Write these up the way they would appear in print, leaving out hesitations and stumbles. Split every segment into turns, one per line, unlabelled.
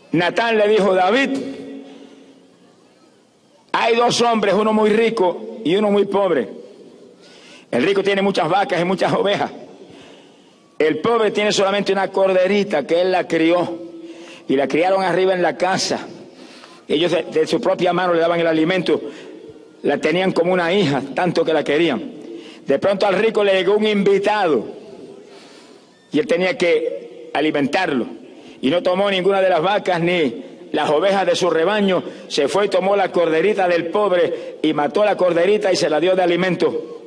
Natán le dijo: David, hay dos hombres, uno muy rico y uno muy pobre. El rico tiene muchas vacas y muchas ovejas. El pobre tiene solamente una corderita que él la crió y la criaron arriba en la casa. Ellos de su propia mano le daban el alimento, la tenían como una hija, tanto que la querían. De pronto al rico le llegó un invitado y él tenía que alimentarlo. Y no tomó ninguna de las vacas ni las ovejas de su rebaño. Se fue y tomó la corderita del pobre y mató a la corderita y se la dio de alimento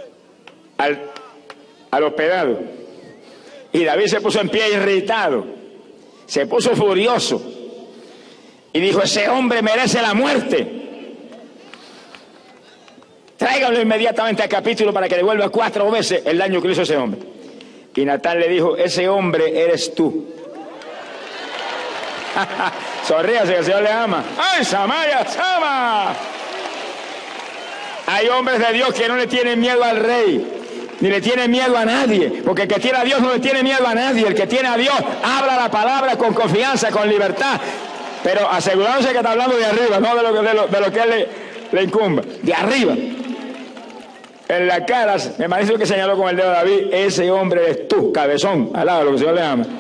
al hospedado. Y David se puso en pie irritado, se puso furioso y dijo: ese hombre merece la muerte. Tráiganlo inmediatamente al capítulo para que devuelva 4 veces el daño que le hizo ese hombre. Y Natán le dijo: ese hombre eres tú. Sonríase, que el Señor le ama. ¡Ay, Samaya, Sama! Hay hombres de Dios que no le tienen miedo al rey, ni le tienen miedo a nadie, porque el que tiene a Dios no le tiene miedo a nadie. El que tiene a Dios habla la palabra con confianza, con libertad, pero asegurándose que está hablando de arriba, no de lo que él le incumba, de arriba. En la cara, me parece que señaló con el dedo David: ese hombre eres tú, cabezón, al lado de lo que el Señor le ama.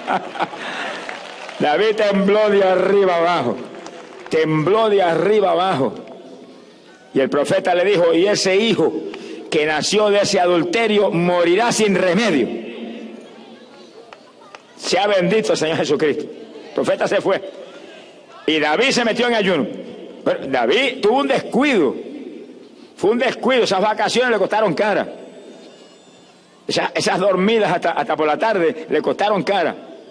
David tembló de arriba abajo, tembló de arriba abajo. Y el profeta le dijo: y ese hijo que nació de ese adulterio morirá sin remedio. Sea bendito el Señor Jesucristo. El profeta se fue y David se metió en ayuno. Pero David tuvo un descuido, fue un descuido. Esas vacaciones le costaron cara, esas dormidas hasta por la tarde le costaron cara.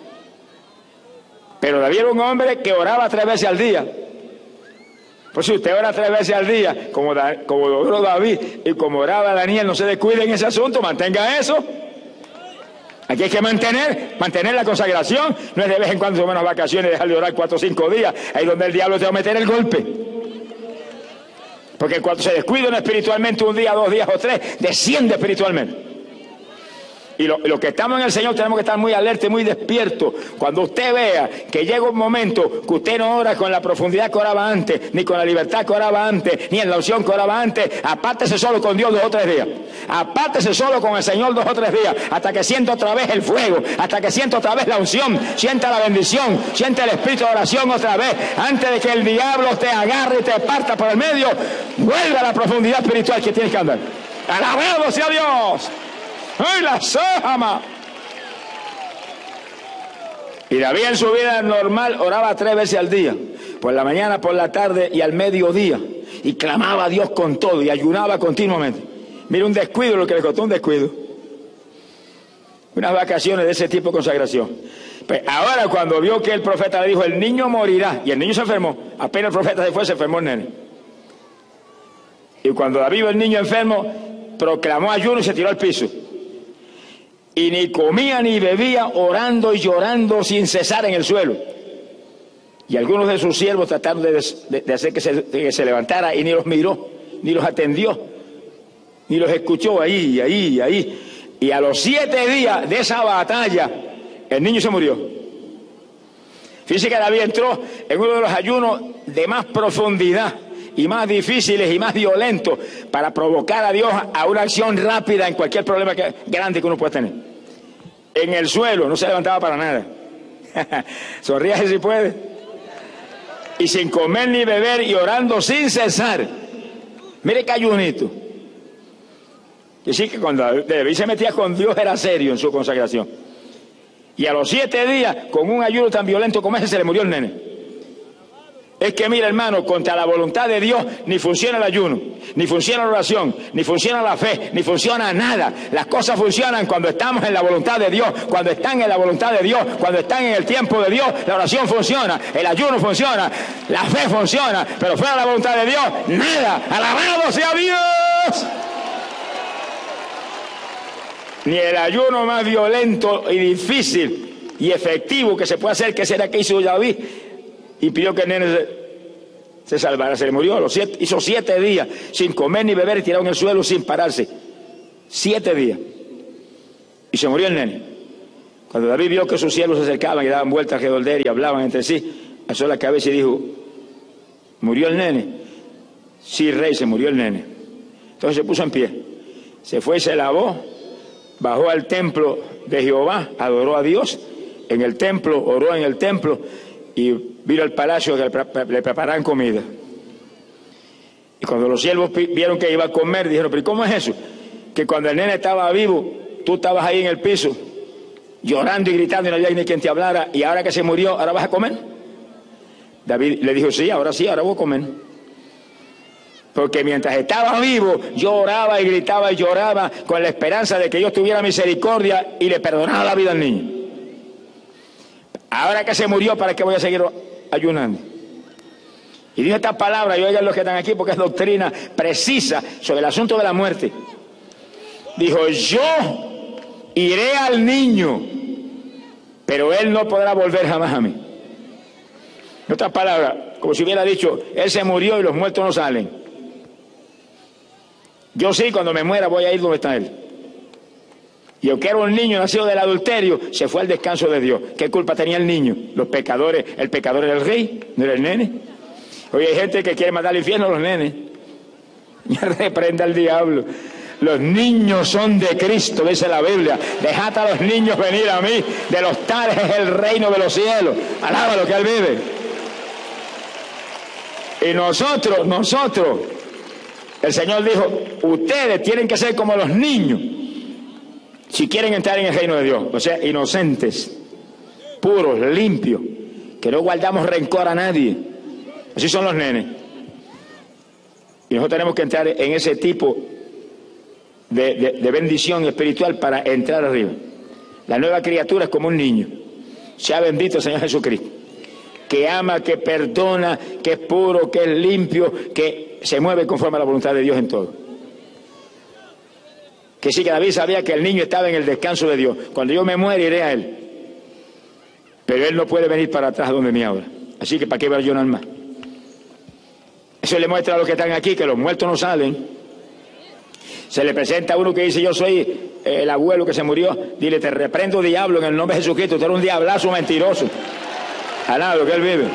Pero David era un hombre que oraba 3 veces al día. Pues si usted ora 3 veces al día, como oró David y como oraba Daniel, no se descuide en ese asunto, mantenga eso. Aquí hay que mantener la consagración. No es de vez en cuando tomar unas vacaciones y dejar de orar 4 o 5 días. Ahí es donde el diablo te va a meter el golpe. Porque cuando se descuida uno espiritualmente, 1 día, 2 días o 3, desciende espiritualmente. Y los que estamos en el Señor tenemos que estar muy alerta y muy despiertos. Cuando usted vea que llega un momento que usted no ora con la profundidad que oraba antes, ni con la libertad que oraba antes, ni en la unción que oraba antes, apártese solo con Dios 2 o 3 días. Apártese solo con el Señor 2 o 3 días, hasta que sienta otra vez el fuego, hasta que sienta otra vez la unción, sienta la bendición, sienta el espíritu de oración otra vez. Antes de que el diablo te agarre y te parta por el medio, vuelve a la profundidad espiritual que tienes que andar. ¡Alabado sea Dios! ¡Ay, la Sahama! Y David en su vida normal oraba 3 veces al día, por la mañana, por la tarde y al mediodía, y clamaba a Dios con todo y ayunaba continuamente. Mira, un descuido, lo que le costó un descuido, unas vacaciones de ese tipo de consagración. Pues ahora, cuando vio que el profeta le dijo: el niño morirá, y el niño se enfermó, apenas el profeta se fue, se enfermó el nene. Y cuando David vio el niño enfermo, proclamó ayuno y se tiró al piso. Y ni comía ni bebía, orando y llorando sin cesar en el suelo. Y algunos de sus siervos trataron de hacer que se levantara, y ni los miró, ni los atendió, ni los escuchó ahí. Y a los 7 días de esa batalla, el niño se murió. Fíjense que David entró en uno de los ayunos de más profundidad y más difíciles y más violentos, para provocar a Dios a una acción rápida en cualquier problema grande que uno pueda tener. En el suelo, no se levantaba para nada. Sonríase si puede. Y sin comer ni beber y orando sin cesar. Mire qué ayunito. Y sí, que cuando David se metía con Dios era serio en su consagración. Y a los 7 días, con un ayuno tan violento como ese, se le murió el nene. Es que mira, hermano, contra la voluntad de Dios ni funciona el ayuno, ni funciona la oración, ni funciona la fe, ni funciona nada. Las cosas funcionan cuando estamos en la voluntad de Dios. Cuando están en la voluntad de Dios, cuando están en el tiempo de Dios, la oración funciona, el ayuno funciona, la fe funciona. Pero fuera de la voluntad de Dios, nada. ¡Alabado sea Dios! Ni el ayuno más violento y difícil y efectivo que se puede hacer, que será que hizo David, impidió que el nene se salvara. Se le murió a los 7, hizo 7 días sin comer ni beber y tirado en el suelo sin pararse. 7 días. Y se murió el nene. Cuando David vio que sus siervos se acercaban y daban vueltas alrededor de él y hablaban entre sí, alzó la cabeza y dijo, ¿murió el nene? Sí, rey, se murió el nene. Entonces se puso en pie, se fue y se lavó, bajó al templo de Jehová, adoró a Dios en el templo, oró en el templo y vino al palacio que le prepararan comida. Y cuando los siervos vieron que iba a comer, dijeron, ¿pero cómo es eso? Que cuando el nene estaba vivo, tú estabas ahí en el piso, llorando y gritando y no había ni quien te hablara, y ahora que se murió, ¿ahora vas a comer? David le dijo, sí, ahora voy a comer. Porque mientras estaba vivo, yo oraba y gritaba y lloraba con la esperanza de que Dios tuviera misericordia y le perdonara la vida al niño. Ahora que se murió, ¿para qué voy a seguir ayunando? Y dijo esta palabra, y oigan los que están aquí, porque es doctrina precisa sobre el asunto de la muerte. Dijo, yo iré al niño, pero él no podrá volver jamás a mí. En otras palabras, como si hubiera dicho, él se murió y los muertos no salen. Yo sí, cuando me muera voy a ir donde está él. Y aunque era un niño nacido del adulterio, se fue al descanso de Dios. ¿Qué culpa tenía el niño? Los pecadores, el pecador era el rey, no era el nene. Hoy hay gente que quiere mandar al infierno a los nenes. Ya reprenda al diablo. Los niños son de Cristo, dice la Biblia. Dejad a los niños venir a mí, de los tales es el reino de los cielos. Alaba lo que él vive. Y nosotros, el Señor dijo, ustedes tienen que ser como los niños si quieren entrar en el reino de Dios. O sea, inocentes, puros, limpios, que no guardamos rencor a nadie. Así son los nenes. Y nosotros tenemos que entrar en ese tipo de bendición espiritual para entrar arriba. La nueva criatura es como un niño. Sea bendito el Señor Jesucristo, que ama, que perdona, que es puro, que es limpio, que se mueve conforme a la voluntad de Dios en todo. Que sí, que David sabía que el niño estaba en el descanso de Dios. Cuando yo me muera iré a él, pero él no puede venir para atrás donde mí ahora. Así que ¿para qué voy a llorar más? Eso le muestra a los que están aquí que los muertos no salen. Se le presenta a uno que dice, yo soy el abuelo que se murió. Dile, te reprendo, diablo, en el nombre de Jesucristo. Tú eres un diablazo mentiroso. A nada, lo que él vive.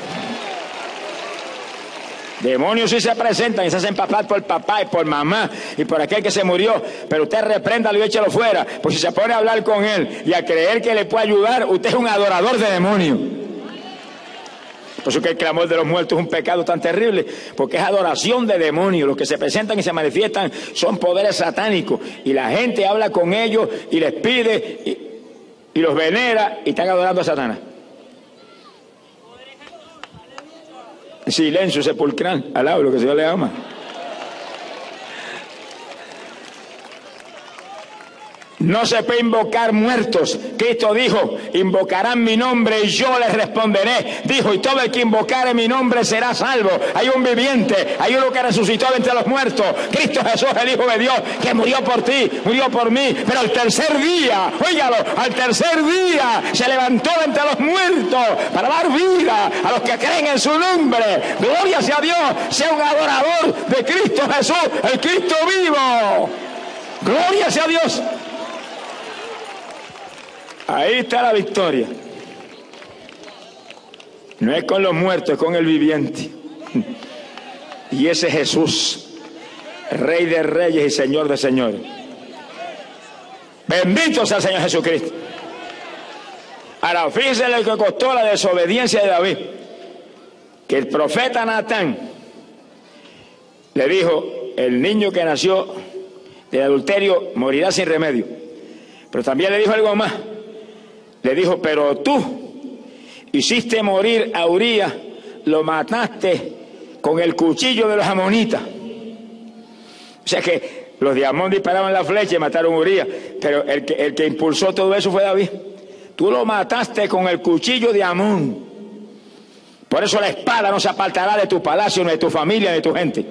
Demonios sí se presentan y se hacen papar por papá y por mamá y por aquel que se murió, pero usted repréndalo y échalo fuera, pues si se pone a hablar con él y a creer que le puede ayudar, usted es un adorador de demonios. Por eso que el clamor de los muertos es un pecado tan terrible, porque es adoración de demonios. Los que se presentan y se manifiestan son poderes satánicos, y la gente habla con ellos y les pide y los venera y están adorando a Satanás. Silencio sepulcral, alaba lo que el Señor le ama. No se puede invocar muertos. Cristo dijo, invocarán mi nombre y yo les responderé. Dijo, y todo el que invocare mi nombre será salvo. Hay un viviente, hay uno que resucitó de entre los muertos. Cristo Jesús, el Hijo de Dios, que murió por ti, murió por mí. Pero al tercer día, óigalo, al tercer día se levantó de entre los muertos para dar vida a los que creen en su nombre. Gloria sea a Dios, sea un adorador de Cristo Jesús, el Cristo vivo. Gloria sea a Dios. Ahí está la victoria. No es con los muertos, es con el viviente. Y ese Jesús, Rey de reyes y Señor de señores. Bendito sea el Señor Jesucristo. Ahora, fíjense lo que costó la desobediencia de David. Que el profeta Natán le dijo, el niño que nació del adulterio morirá sin remedio. Pero también le dijo algo más. Le dijo, pero tú hiciste morir a Urías, lo mataste con el cuchillo de los amonitas. O sea que los de Amón disparaban la flecha y mataron a Urías, pero el que impulsó todo eso fue David. Tú lo mataste con el cuchillo de Amón. Por eso la espada no se apartará de tu palacio, ni de tu familia, ni de tu gente.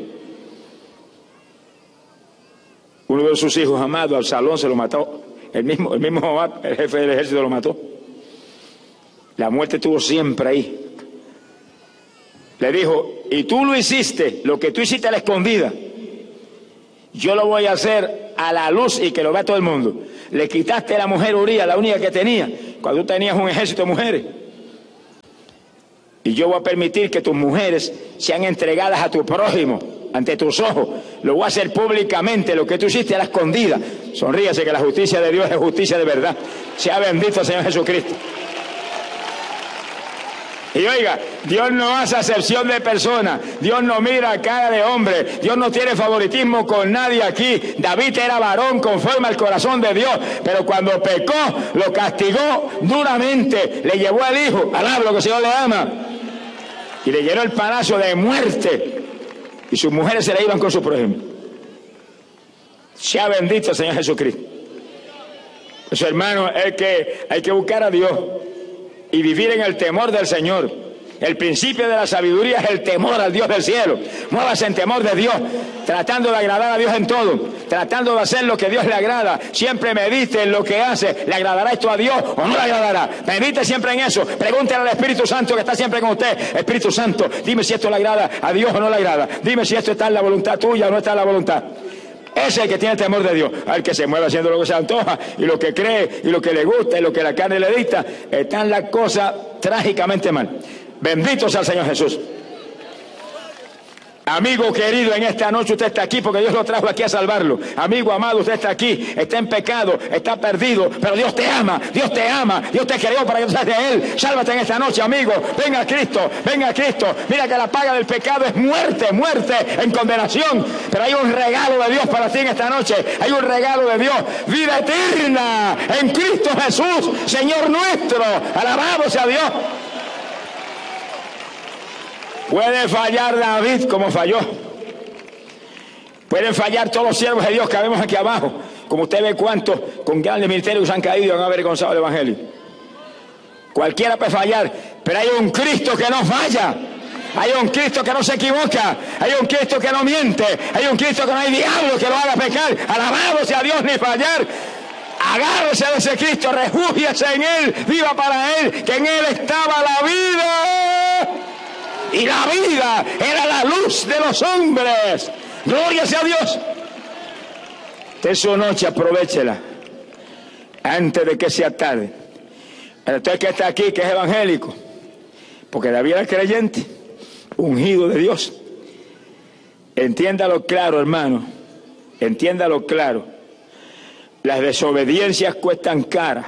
Uno de sus hijos amados, Absalón, se lo mató. El mismo Joab, el jefe del ejército, lo mató. La muerte estuvo siempre ahí. Le dijo, y tú lo hiciste, lo que tú hiciste a la escondida, yo lo voy a hacer a la luz y que lo vea todo el mundo. Le quitaste a la mujer Urías, la única que tenía, cuando tú tenías un ejército de mujeres. Y Y yo voy a permitir que tus mujeres sean entregadas a tu prójimo, ante tus ojos. Lo voy a hacer públicamente, lo que tú hiciste a la escondida. Sonríase, que la justicia de Dios es justicia de verdad. Sea bendito el Señor Jesucristo. Y oiga, Dios no hace acepción de personas, Dios no mira cara de hombre, Dios no tiene favoritismo con nadie aquí. David era varón conforme al corazón de Dios, pero cuando pecó, lo castigó duramente, le llevó al hijo, alaba lo que el Señor le ama, y le llenó el palacio de muerte, y sus mujeres se le iban con su prójimo. Sea bendito el Señor Jesucristo. Pues hermano, hay que buscar a Dios y vivir en el temor del Señor. El principio de la sabiduría es el temor al Dios del cielo. Muévase en temor de Dios, tratando de agradar a Dios en todo, tratando de hacer lo que a Dios le agrada. Siempre medite en lo que hace. ¿Le agradará esto a Dios o no le agradará? Medite siempre en eso. Pregúntele al Espíritu Santo que está siempre con usted. Espíritu Santo, dime si esto le agrada a Dios o no le agrada. Dime si esto está en la voluntad tuya o no está en la voluntad. Ese es el que tiene temor de Dios, al que se mueve haciendo lo que se antoja y lo que cree y lo que le gusta y lo que la carne le dicta. Están las cosas trágicamente mal. Bendito sea el Señor Jesús. Amigo querido, en esta noche usted está aquí porque Dios lo trajo aquí a salvarlo. Amigo amado, usted está aquí, está en pecado, está perdido, pero Dios te ama, Dios te ama, Dios te creó para que tú seas de Él. Sálvate en esta noche, amigo. Venga a Cristo, venga a Cristo. Mira que la paga del pecado es muerte, muerte en condenación. Pero hay un regalo de Dios para ti en esta noche. Hay un regalo de Dios, vida eterna en Cristo Jesús, Señor nuestro. Alabado sea Dios. Puede fallar David como falló. Pueden fallar todos los siervos de Dios que vemos aquí abajo. Como usted ve cuántos con grandes ministerios han caído y han avergonzado el Evangelio. Cualquiera puede fallar, pero hay un Cristo que no falla. Hay un Cristo que no se equivoca. Hay un Cristo que no miente. Hay un Cristo que no hay diablo que lo haga pecar. Alabado sea Dios, ni fallar. Agárrese de ese Cristo, refúgiese en Él, viva para Él, que en Él estaba la vida. Y la vida era la luz de los hombres. Gloria sea a Dios. Esta es su noche, aprovéchela antes de que sea tarde. Entonces, que está aquí, que es evangélico, porque David era creyente, ungido de Dios. Entiéndalo claro, hermano, entiéndalo claro. Las desobediencias cuestan cara.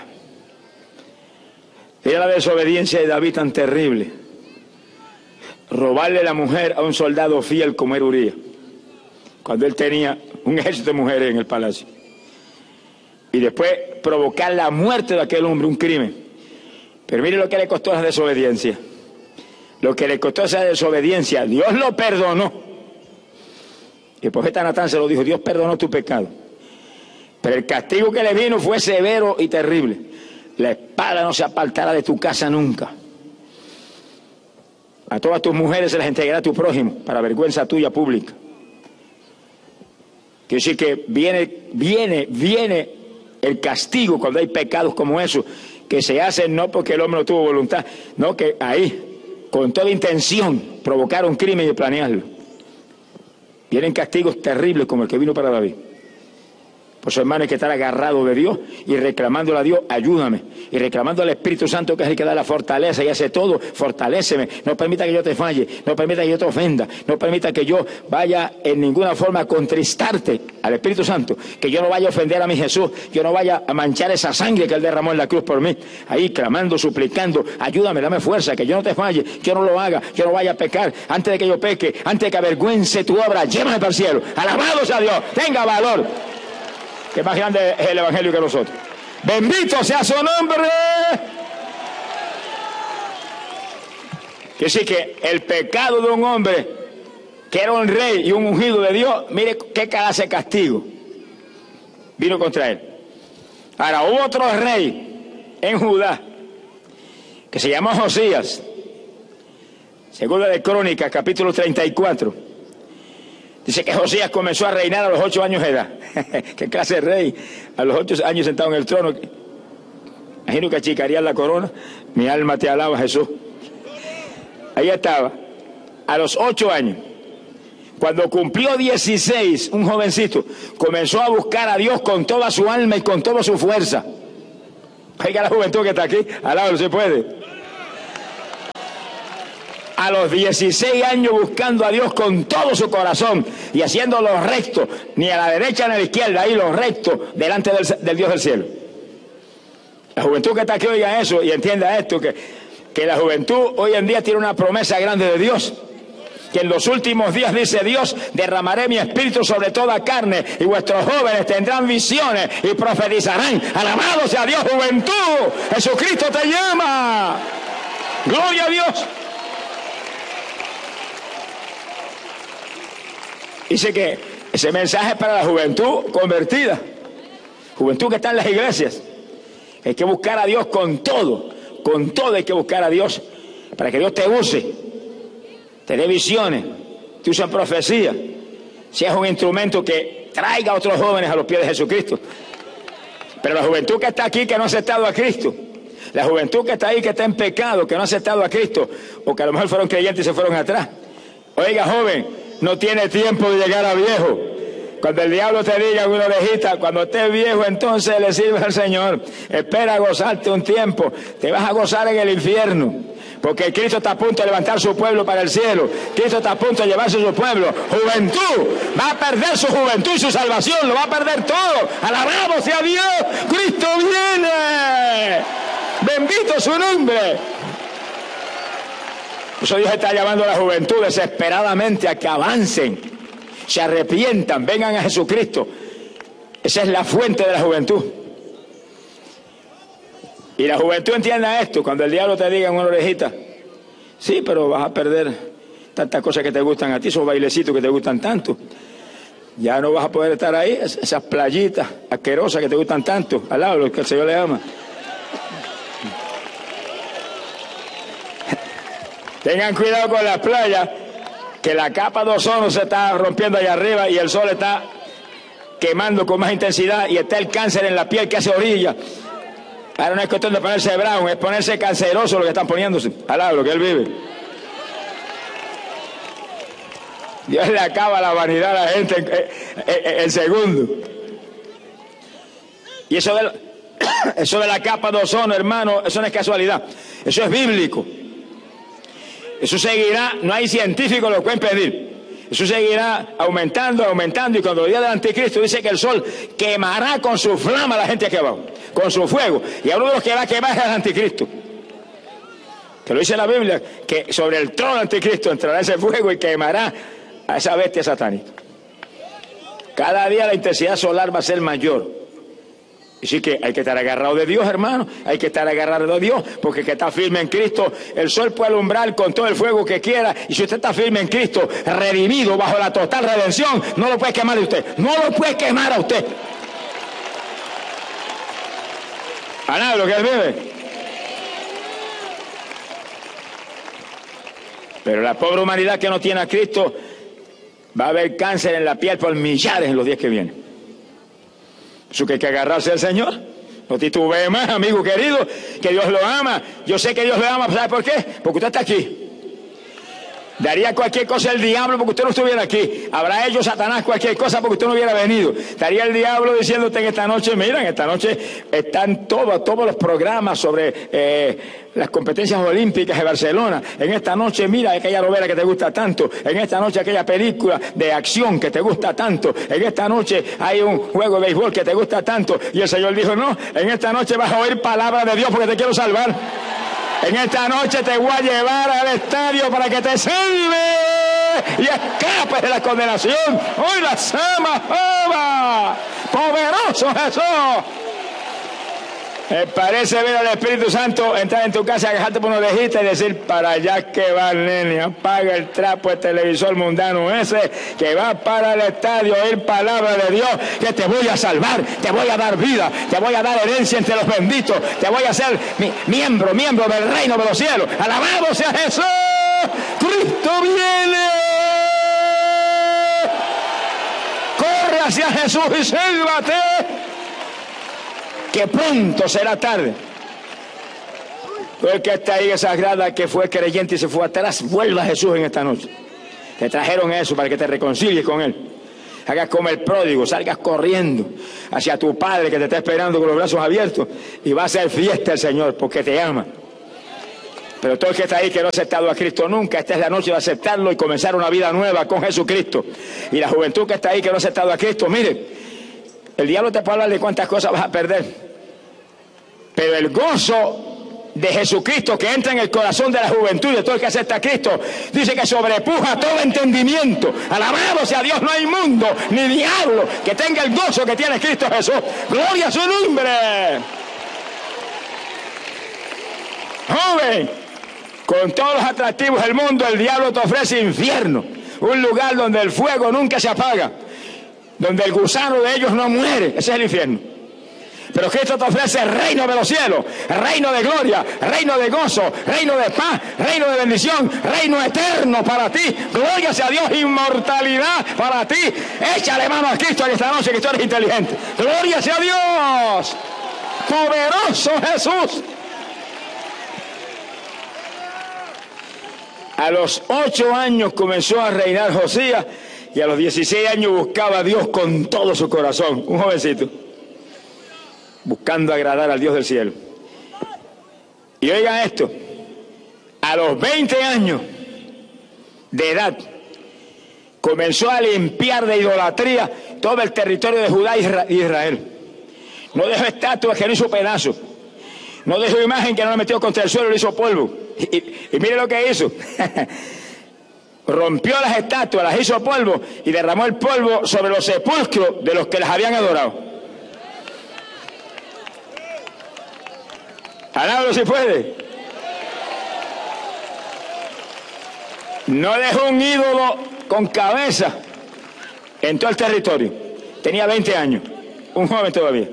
Era la desobediencia de David tan terrible. Robarle la mujer a un soldado fiel como era Urías, cuando él tenía un ejército de mujeres en el palacio. Y después provocar la muerte de aquel hombre, un crimen. Pero mire lo que le costó esa desobediencia. Lo que le costó esa desobediencia, Dios lo perdonó. Y el profeta Natán se lo dijo, Dios perdonó tu pecado. Pero el castigo que le vino fue severo y terrible. La espada no se apartará de tu casa nunca. A todas tus mujeres se las entregará a tu prójimo, para vergüenza tuya pública. Quiere decir que viene el castigo cuando hay pecados como esos, que se hacen no porque el hombre no tuvo voluntad, no, que ahí, con toda intención, provocaron crimen y planearlo. Vienen castigos terribles como el que vino para David. Por eso, hermano, hay que estar agarrado de Dios y reclamándole a Dios, ayúdame. Y reclamando al Espíritu Santo, que es el que da la fortaleza y hace todo, fortaléceme. No permita que yo te falle, no permita que yo te ofenda, no permita que yo vaya en ninguna forma a contristarte al Espíritu Santo, que yo no vaya a ofender a mi Jesús, yo no vaya a manchar esa sangre que Él derramó en la cruz por mí. Ahí clamando, suplicando, ayúdame, dame fuerza, que yo no te falle, yo no lo haga, yo no vaya a pecar. Antes de que yo peque, antes de que avergüence tu obra, llévame para el cielo. Alabado sea Dios, tenga valor. Que más grande es el Evangelio que nosotros. Bendito sea su nombre. Que sí, que el pecado de un hombre que era un rey y un ungido de Dios, mire qué clase de castigo vino contra él. Ahora, hubo otro rey en Judá que se llamó Josías. Segunda de Crónicas, capítulo 34. Dice que Josías comenzó a reinar a los 8 años de edad. ¿Qué clase de rey? A los 8 años sentado en el trono. Imagino que achicarían la corona. Mi alma te alaba, Jesús. Ahí estaba. A los 8 años. Cuando cumplió 16, un jovencito comenzó a buscar a Dios con toda su alma y con toda su fuerza. Oiga la juventud que está aquí. Alábalo, se puede. a los 16 años buscando a Dios con todo su corazón y haciendo lo recto, ni a la derecha ni a la izquierda, ahí lo recto delante del Dios del cielo. La juventud que está aquí oiga eso y entienda esto, que la juventud hoy en día tiene una promesa grande de Dios, que en los últimos días, dice Dios, derramaré mi espíritu sobre toda carne y vuestros jóvenes tendrán visiones y profetizarán. Alabado sea Dios, juventud, Jesucristo te llama. Gloria a Dios. Dice que ese mensaje es para la juventud convertida, juventud que está en las iglesias. Hay que buscar a Dios con todo hay que buscar a Dios para que Dios te use, te dé visiones, te use en profecía, seas un instrumento que traiga a otros jóvenes a los pies de Jesucristo. Pero la juventud que está aquí, que no ha aceptado a Cristo, la juventud que está ahí, que está en pecado, que no ha aceptado a Cristo, o que a lo mejor fueron creyentes y se fueron atrás. Oiga, joven, no tiene tiempo de llegar a viejo. Cuando el diablo te diga una orejita, cuando estés viejo, entonces le sirve al Señor. Espera a gozarte un tiempo. Te vas a gozar en el infierno. Porque Cristo está a punto de levantar su pueblo para el cielo. Cristo está a punto de llevarse su pueblo. Juventud. Va a perder su juventud y su salvación. Lo va a perder todo. Alabado sea Dios. Cristo viene. Bendito su nombre. Por eso Dios está llamando a la juventud desesperadamente a que avancen, se arrepientan, vengan a Jesucristo. Esa es la fuente de la juventud. Y la juventud entienda esto, cuando el diablo te diga en una orejita, sí, pero vas a perder tantas cosas que te gustan a ti, esos bailecitos que te gustan tanto. Ya no vas a poder estar ahí, esas playitas asquerosas que te gustan tanto, al lado de los que el Señor le ama. Tengan cuidado con las playas, que la capa de ozono se está rompiendo allá arriba y el sol está quemando con más intensidad y está el cáncer en la piel que hace orilla. Ahora no es cuestión de ponerse brown, es ponerse canceroso lo que están poniéndose, al lado de lo que él vive. Dios le acaba la vanidad a la gente en segundo. Y eso de la capa de ozono, hermano, eso no es casualidad, eso es bíblico. Eso seguirá, no hay científico que lo pueda impedir. Eso seguirá aumentando, y cuando el día del anticristo dice que el sol quemará con su flama a la gente aquí abajo, con su fuego. Y a uno de los que va a quemar es el anticristo. Que lo dice la Biblia, que sobre el trono del anticristo entrará ese fuego y quemará a esa bestia satánica. Cada día la intensidad solar va a ser mayor. Así que hay que estar agarrado de Dios, hermano. Hay que estar agarrado de Dios, porque el que está firme en Cristo, el sol puede alumbrar con todo el fuego que quiera. Y si usted está firme en Cristo, redimido bajo la total redención, no lo puede quemar a usted. No lo puede quemar a usted. A nada de lo que él vive. Pero la pobre humanidad que no tiene a Cristo va a haber cáncer en la piel por millares en los días que vienen. Eso que hay que agarrarse al Señor. No titubee más, amigo querido, que Dios lo ama. Yo sé que Dios lo ama, ¿sabe por qué? Porque usted está aquí. Daría cualquier cosa el diablo porque usted no estuviera aquí. Habrá hecho Satanás cualquier cosa porque usted no hubiera venido. Estaría el diablo diciéndote en esta noche, mira, en esta noche están todos los programas sobre las competencias olímpicas de Barcelona. En esta noche, mira aquella novela que te gusta tanto. En esta noche aquella película de acción que te gusta tanto. En esta noche hay un juego de béisbol que te gusta tanto. Y el Señor dijo, no, en esta noche vas a oír palabra de Dios porque te quiero salvar. En esta noche te voy a llevar al estadio para que te salve y escapes de la condenación. Hoy la sama, Jehová, poderoso Jesús. Me parece ver al Espíritu Santo entrar en tu casa, agajarte por una orejita y decir, para allá que va el nene, apaga el trapo de televisor mundano ese, que va para el estadio a oír palabra de Dios, que te voy a salvar, te voy a dar vida, te voy a dar herencia entre los benditos, te voy a hacer miembro del reino de los cielos. Alabado sea Jesús, Cristo viene. Corre hacia Jesús y sálvate, que pronto será tarde. Todo el que está ahí en esa grada, que fue creyente y se fue atrás, vuelva a Jesús en esta noche. Te trajeron eso para que te reconcilies con Él. Hagas como el pródigo, salgas corriendo hacia tu Padre que te está esperando con los brazos abiertos y va a hacer fiesta el Señor porque te ama. Pero todo el que está ahí que no ha aceptado a Cristo nunca, esta es la noche de aceptarlo y comenzar una vida nueva con Jesucristo. Y la juventud que está ahí que no ha aceptado a Cristo, mire, el diablo te puede hablar de cuántas cosas vas a perder, pero el gozo de Jesucristo que entra en el corazón de la juventud y de todo el que acepta a Cristo, dice que sobrepuja todo entendimiento. Alabado sea Dios, no hay mundo ni diablo que tenga el gozo que tiene Cristo Jesús. Gloria a su nombre. Joven, con todos los atractivos del mundo, el diablo te ofrece infierno, un lugar donde el fuego nunca se apaga, donde el gusano de ellos no muere. Ese es el infierno. Pero Cristo te ofrece el reino de los cielos, reino de gloria, reino de gozo, reino de paz, reino de bendición, reino eterno para ti. Gloria sea a Dios, inmortalidad para ti. Échale mano a Cristo en esta noche, que tú eres inteligente. Gloria sea a Dios, poderoso Jesús. A los 8 años comenzó a reinar Josías y a los 16 años buscaba a Dios con todo su corazón. Un jovencito, buscando agradar al Dios del cielo. Y oigan esto, a los 20 años de edad comenzó a limpiar de idolatría todo el territorio de Judá y Israel. No dejó estatuas que no hizo pedazos, no dejó imagen que no la metió contra el suelo, le hizo polvo. Y mire lo que hizo. Rompió las estatuas, las hizo polvo y derramó el polvo sobre los sepulcros de los que las habían adorado. Alábalo si puede. No dejó un ídolo con cabeza en todo el territorio. Tenía 20 años, un joven todavía.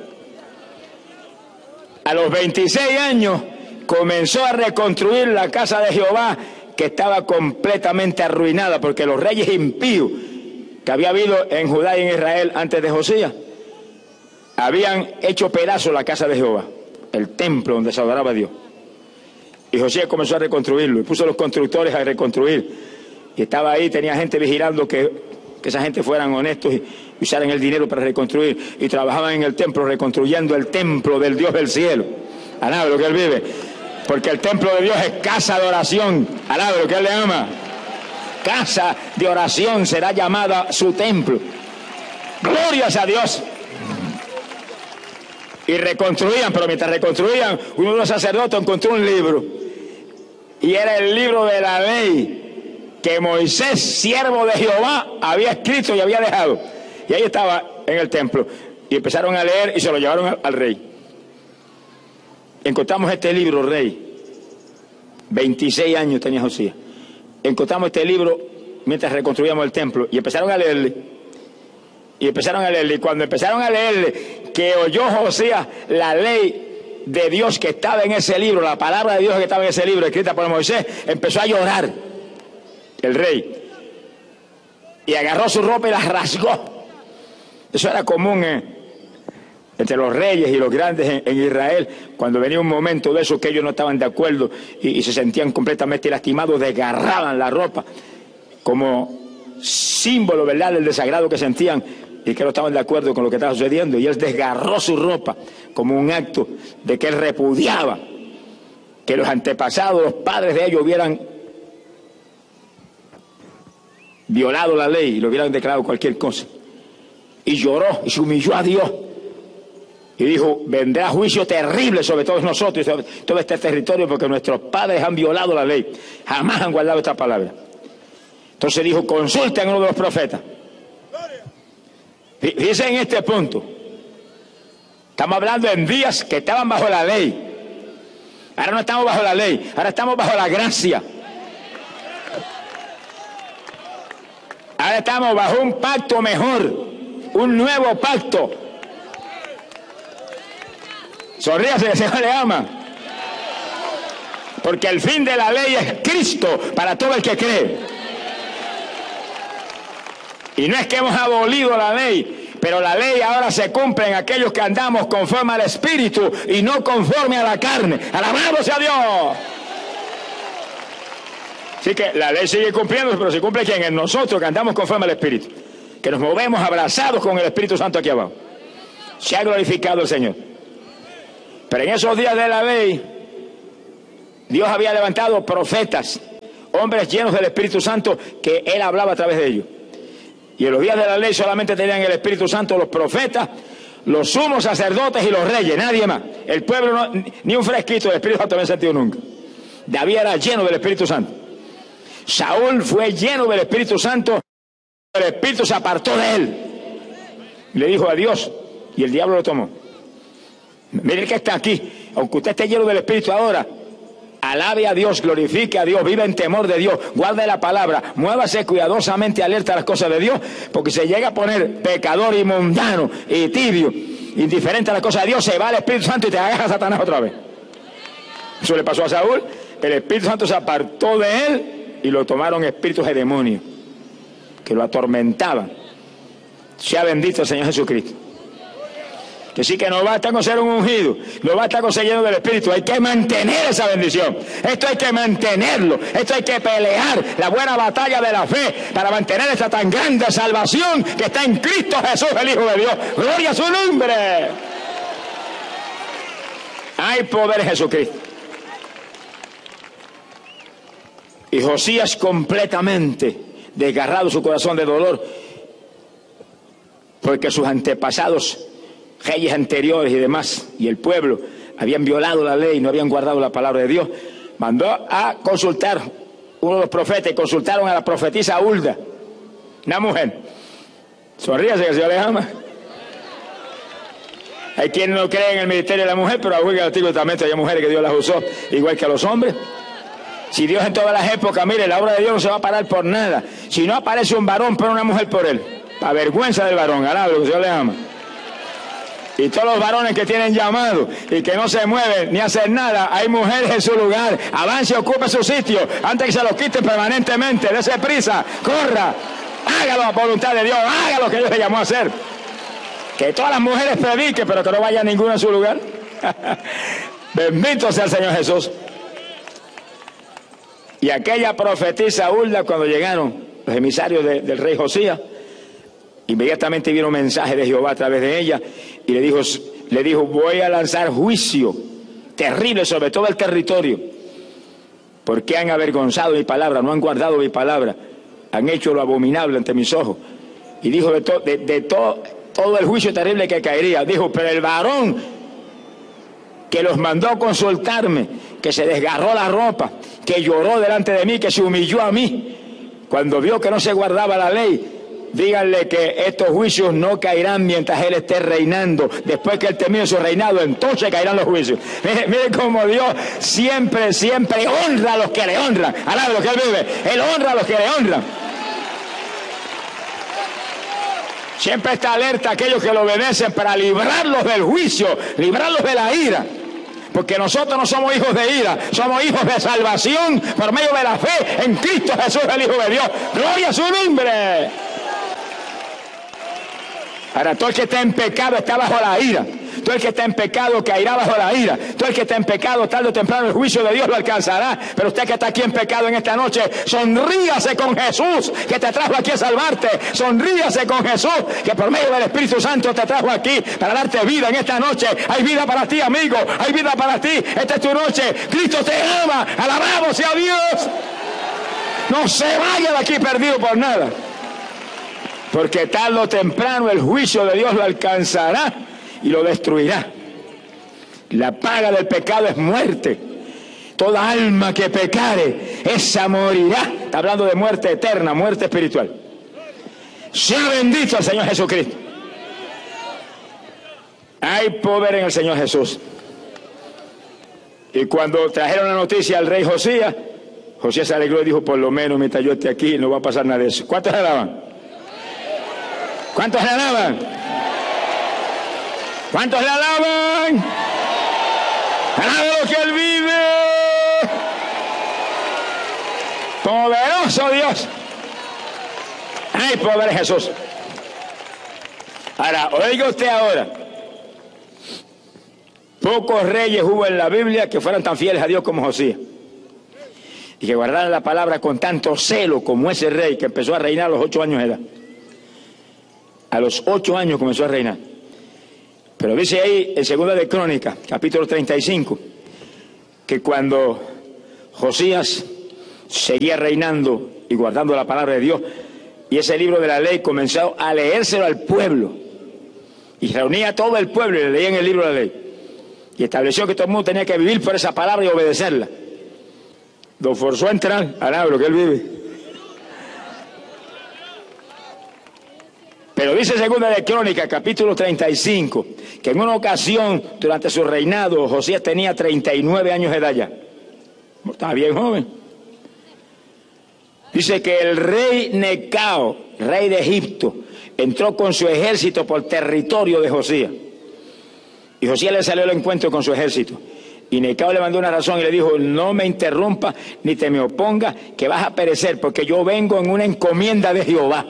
A los 26 años comenzó a reconstruir la casa de Jehová, que estaba completamente arruinada porque los reyes impíos que había habido en Judá y en Israel antes de Josías habían hecho pedazos la casa de Jehová, el templo donde se adoraba a Dios. Y Josías comenzó a reconstruirlo y puso a los constructores a reconstruir. Y estaba ahí, tenía gente vigilando que esa gente fueran honestos y usaran el dinero para reconstruir. Y trabajaban en el templo, reconstruyendo el templo del Dios del cielo. Alaba lo que Él vive. Porque el templo de Dios es casa de oración. Alaba lo que Él le ama. Casa de oración será llamada su templo. Glorias a Dios. Y reconstruían, pero mientras reconstruían, uno de los sacerdotes encontró un libro. Y era el libro de la ley que Moisés, siervo de Jehová, había escrito y había dejado. Y ahí estaba en el templo. Y empezaron a leer y se lo llevaron al rey. Encontramos este libro, rey. 26 años tenía Josías. Encontramos este libro mientras reconstruíamos el templo. Y empezaron a leerle. Y empezaron a leerle. Y cuando empezaron a leerle, que oyó Josías la ley de Dios que estaba en ese libro, la palabra de Dios que estaba en ese libro, escrita por Moisés, empezó a llorar el rey. Y agarró su ropa y la rasgó. Eso era común entre los reyes y los grandes en Israel. Cuando venía un momento de eso que ellos no estaban de acuerdo y se sentían completamente lastimados, desgarraban la ropa como símbolo, ¿verdad?, del desagrado que sentían y que no estaban de acuerdo con lo que estaba sucediendo. Y él desgarró su ropa como un acto de que él repudiaba que los antepasados, los padres de ellos, hubieran violado la ley y lo hubieran declarado cualquier cosa. Y lloró y se humilló a Dios. Y dijo, vendrá juicio terrible sobre todos nosotros y sobre todo este territorio porque nuestros padres han violado la ley. Jamás han guardado esta palabra. Entonces dijo, consulten a uno de los profetas. Fíjense en este punto. Estamos hablando en días que estaban bajo la ley. Ahora no estamos bajo la ley, ahora estamos bajo la gracia. Ahora estamos bajo un pacto mejor, un nuevo pacto. Sonríase, que el Señor le ama. Porque el fin de la ley es Cristo para todo el que cree. Y no es que hemos abolido la ley, pero la ley ahora se cumple en aquellos que andamos conforme al Espíritu y no conforme a la carne. ¡Alabado sea Dios! Así que la ley sigue cumpliendo, pero se cumple ¿quién? En nosotros que andamos conforme al Espíritu, que nos movemos abrazados con el Espíritu Santo aquí abajo. Se ha glorificado el Señor. Pero en esos días de la ley, Dios había levantado profetas, hombres llenos del Espíritu Santo, que Él hablaba a través de ellos. Y en los días de la ley solamente tenían el Espíritu Santo los profetas, los sumos sacerdotes y los reyes, nadie más. El pueblo no, ni un fresquito del Espíritu Santo había sentido nunca. David era lleno del Espíritu Santo. Saúl fue lleno del Espíritu Santo, el Espíritu se apartó de él. Le dijo adiós y el diablo lo tomó. Mire que está aquí, aunque usted esté lleno del Espíritu ahora, alabe a Dios, glorifique a Dios, vive en temor de Dios, guarde la palabra, muévase cuidadosamente alerta a las cosas de Dios, porque se llega a poner pecador y mundano y tibio, indiferente a las cosas de Dios, se va al Espíritu Santo y te agarra a Satanás otra vez. Eso le pasó a Saúl, el Espíritu Santo se apartó de él y lo tomaron espíritus de demonios que lo atormentaban. Sea bendito el Señor Jesucristo. Que sí, que no basta con ser un ungido, no basta con ser lleno del Espíritu, hay que mantener esa bendición. Esto hay que mantenerlo, esto hay que pelear la buena batalla de la fe para mantener esta tan grande salvación que está en Cristo Jesús, el Hijo de Dios. ¡Gloria a su nombre! Hay poder en Jesucristo. Y Josías, completamente desgarrado su corazón de dolor, porque sus antepasados, reyes anteriores y demás, y el pueblo, habían violado la ley, no habían guardado la palabra de Dios, mandó a consultar uno de los profetas, y consultaron a la profetisa Hulda, una mujer. Sonríase, que el Señor le ama. Hay quienes no creen en el ministerio de la mujer, pero aún en el Antiguo Testamento hay mujeres que Dios las usó, igual que a los hombres. Si Dios en todas las épocas, mire, la obra de Dios no se va a parar por nada. Si no aparece un varón, pone una mujer por él, para vergüenza del varón, alabe, que el Señor le ama. Y todos los varones que tienen llamado y que no se mueven ni hacen nada, hay mujeres en su lugar. Avance y ocupe su sitio antes que se lo quiten permanentemente. Dese prisa, corra, hágalo a voluntad de Dios, haga lo que Dios le llamó a hacer. Que todas las mujeres prediquen, pero que no vaya ninguna a su lugar. Bendito sea el Señor Jesús. Y aquella profetisa Hulda, cuando llegaron los emisarios del rey Josías, inmediatamente vino un mensaje de Jehová a través de ella y le dijo, voy a lanzar juicio terrible sobre todo el territorio, porque han avergonzado mi palabra, no han guardado mi palabra, han hecho lo abominable ante mis ojos. Y dijo de todo el juicio terrible que caería, dijo, pero el varón que los mandó a consultarme, que se desgarró la ropa, que lloró delante de mí, que se humilló a mí, cuando vio que no se guardaba la ley, díganle que estos juicios no caerán mientras él esté reinando. Después que él termine su reinado, entonces caerán los juicios. Miren cómo Dios siempre honra a los que le honran. Alabe lo que él vive. Él honra a los que le honran. Siempre está alerta a aquellos que lo obedecen para librarlos del juicio, librarlos de la ira. Porque nosotros no somos hijos de ira, somos hijos de salvación por medio de la fe en Cristo Jesús, el Hijo de Dios. ¡Gloria a su nombre! Ahora, todo el que está en pecado está bajo la ira. Todo el que está en pecado caerá bajo la ira. Todo el que está en pecado, tarde o temprano, el juicio de Dios lo alcanzará. Pero usted que está aquí en pecado en esta noche, sonríase con Jesús, que te trajo aquí a salvarte. Sonríase con Jesús, que por medio del Espíritu Santo te trajo aquí para darte vida en esta noche. Hay vida para ti, amigo. Hay vida para ti. Esta es tu noche. Cristo te ama. Alabado sea Dios. No se vaya de aquí perdido por nada. Porque tarde o temprano el juicio de Dios lo alcanzará y lo destruirá. La paga del pecado es muerte. Toda alma que pecare, esa morirá. Está hablando de muerte eterna, muerte espiritual. Sea bendito el Señor Jesucristo. Hay poder en el Señor Jesús. Y cuando trajeron la noticia al rey Josías, Josías se alegró y dijo, por lo menos mientras yo esté aquí no va a pasar nada de eso. ¿Cuántos alaban? ¿Cuántos le alaban? ¿Cuántos le alaban? ¡Alabe lo que él vive! ¡Poderoso Dios! ¡Hay poder en Jesús! Ahora, oiga usted ahora. Pocos reyes hubo en la Biblia que fueran tan fieles a Dios como Josías. Y que guardaran la palabra con tanto celo como ese rey que empezó a reinar a los 8 años de edad. A los 8 años comenzó a reinar. Pero dice ahí en 2 de Crónicas, capítulo 35, que cuando Josías seguía reinando y guardando la palabra de Dios, y ese libro de la ley comenzó a leérselo al pueblo, y reunía a todo el pueblo y le leían el libro de la ley, y estableció que todo el mundo tenía que vivir por esa palabra y obedecerla. Lo forzó a entrar a nada de lo que él vive. Pero dice Segunda de Crónicas, capítulo 35, que en una ocasión, durante su reinado, Josías tenía 39 años de edad ya. Estaba bien joven. Dice que el rey Necao, rey de Egipto, entró con su ejército por territorio de Josías. Y Josías le salió al encuentro con su ejército. Y Necao le mandó una razón y le dijo: no me interrumpa ni te me oponga, que vas a perecer, porque yo vengo en una encomienda de Jehová.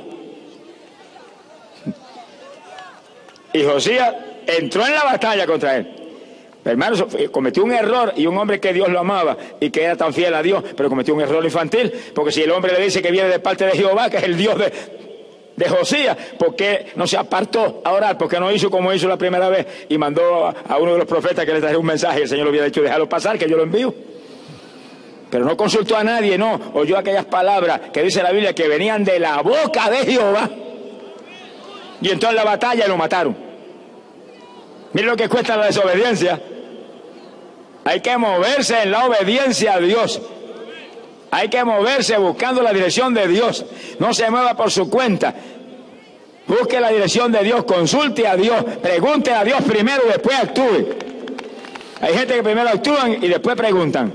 Y Josías entró en la batalla contra él. Pero, hermanos, cometió un error, y un hombre que Dios lo amaba y que era tan fiel a Dios, pero cometió un error infantil, porque si el hombre le dice que viene de parte de Jehová, que es el Dios de Josías, ¿por qué no se apartó a orar? ¿Por qué no hizo como hizo la primera vez y mandó a uno de los profetas que le trajera un mensaje? El Señor le hubiera dicho: déjalo pasar, que yo lo envío. Pero no consultó a nadie, no, oyó aquellas palabras que dice la Biblia que venían de la boca de Jehová, y entró en la batalla y lo mataron. Miren lo que cuesta la desobediencia. Hay que moverse en la obediencia a Dios. Hay que moverse buscando la dirección de Dios. No se mueva por su cuenta. Busque la dirección de Dios, consulte a Dios, pregunte a Dios primero y después actúe. Hay gente que primero actúan y después preguntan.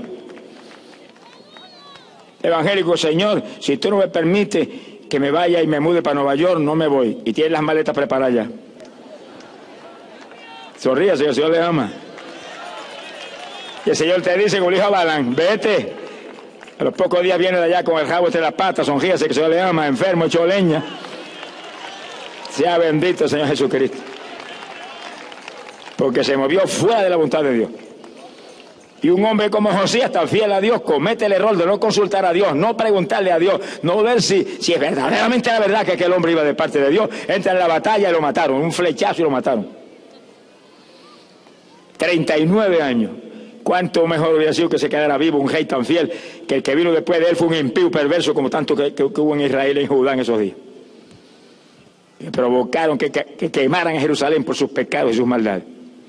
Evangélico: Señor, si tú no me permites que me vaya y me mude para Nueva York, no me voy. Y tiene las maletas preparadas ya. Sonríe, Señor, el Señor le ama. Y el Señor te dice, como le dijo a Balán: vete. A los pocos días viene de allá con el rabo entre las patas, sonríase, que el Señor le ama, enfermo, hecho leña. Sea bendito el Señor Jesucristo. Porque se movió fuera de la voluntad de Dios. Y un hombre como Josías, tan fiel a Dios, comete el error de no consultar a Dios, no preguntarle a Dios, no ver si es verdaderamente la verdad que aquel hombre iba de parte de Dios. Entra en la batalla y lo mataron, un flechazo y lo mataron. 39 años. Cuánto mejor hubiera sido que se quedara vivo un rey tan fiel, que el que vino después de él fue un impío perverso, como tanto que hubo en Israel y en Judá en esos días. Que provocaron que quemaran a Jerusalén por sus pecados y sus maldades.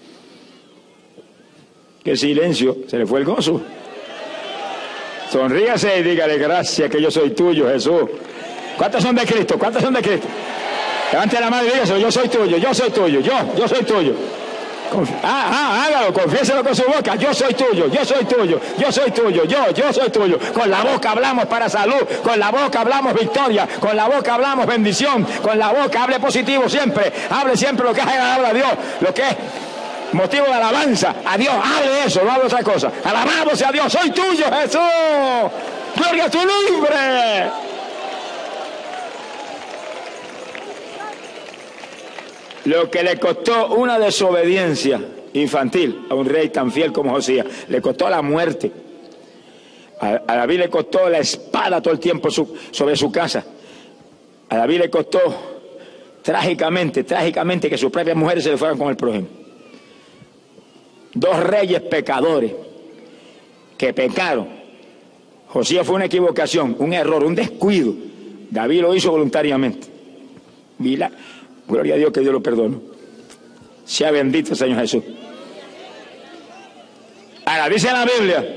Qué silencio, se le fue el gozo. Sonríase y dígale: gracias, que yo soy tuyo, Jesús. ¿Cuántos son de Cristo? ¿Cuántos son de Cristo? Levante la mano y dígaselo: yo soy tuyo, yo soy tuyo, yo soy tuyo. Hágalo, confiéselo con su boca: yo soy tuyo, yo soy tuyo, yo soy tuyo, yo soy tuyo. Con la boca hablamos para salud, con la boca hablamos victoria, con la boca hablamos bendición, con la boca hable positivo siempre, hable siempre lo que es agradable a Dios, lo que es motivo de alabanza a Dios, hable eso, no hable otra cosa. Alabamos a Dios: soy tuyo, Jesús, gloria a tu nombre. Lo que le costó una desobediencia infantil a un rey tan fiel como Josías, le costó la muerte. A David le costó la espada todo el tiempo sobre su casa. A David le costó trágicamente que sus propias mujeres se le fueran con el prójimo. Dos reyes pecadores que pecaron. Josías fue una equivocación, un error, un descuido. David lo hizo voluntariamente. Gloria a Dios, que Dios lo perdone. Sea bendito el Señor Jesús. Ahora dice la Biblia,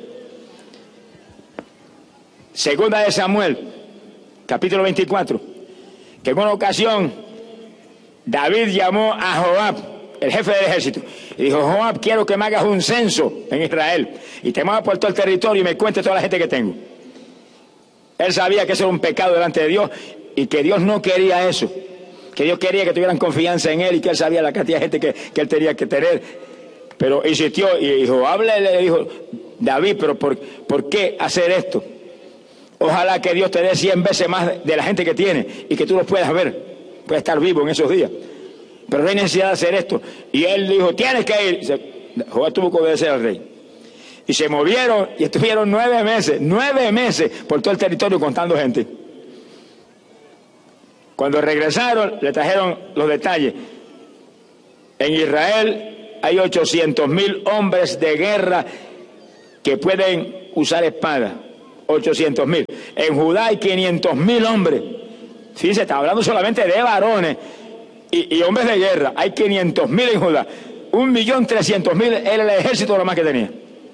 Segunda de Samuel, capítulo 24, que en una ocasión David llamó a Joab, el jefe del ejército, y dijo: Joab, quiero que me hagas un censo en Israel y te muevas por todo el territorio y me cuentes toda la gente que tengo. Él sabía que eso era un pecado delante de Dios y que Dios no quería eso, que Dios quería que tuvieran confianza en él y que él sabía la cantidad de gente que él tenía que tener. Pero insistió y Joab le dijo: David, pero ¿por qué hacer esto? Ojalá que Dios te dé 100 veces más de la gente que tiene y que tú los puedas ver, puedes estar vivo en esos días. Pero no hay necesidad de hacer esto. Y él dijo: tienes que ir. Joab tuvo que obedecer al rey. Y se movieron y estuvieron 9 meses por todo el territorio contando gente. Cuando regresaron, le trajeron los detalles. En Israel hay 800,000 hombres de guerra que pueden usar espada, 800.000. En Judá hay 500.000 hombres. Fíjense, está hablando solamente de varones y hombres de guerra. Hay 500.000 en Judá. 1.300.000 era el ejército lo más que tenía.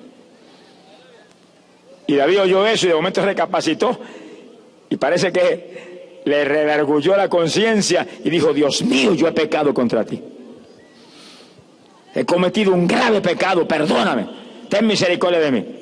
Y David oyó eso y de momento recapacitó y parece que le redarguyó la conciencia y dijo: Dios mío, yo he pecado contra ti. He cometido un grave pecado, perdóname, ten misericordia de mí.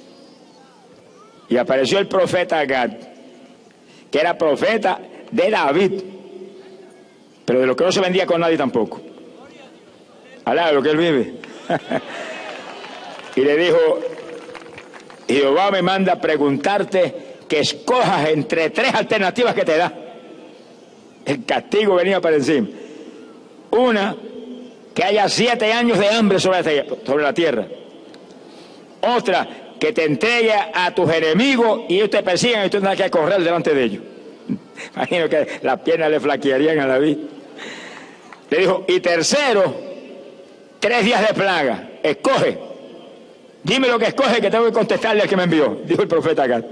Y apareció el profeta Gad, que era profeta de David, pero de lo que no se vendía con nadie tampoco. Alá, de lo que él vive. Y le dijo: Jehová me manda a preguntarte que escojas entre 3 alternativas que te da. El castigo venía para encima. Una, que haya 7 años de hambre sobre la tierra. Otra, que te entregue a tus enemigos y ellos te persigan y tú tendrás que correr delante de ellos. Imagino que las piernas le flaquearían a David. Le dijo: y tercero, 3 días de plaga. Escoge. Dime lo que escoge, que tengo que contestarle al que me envió, dijo el profeta Gad.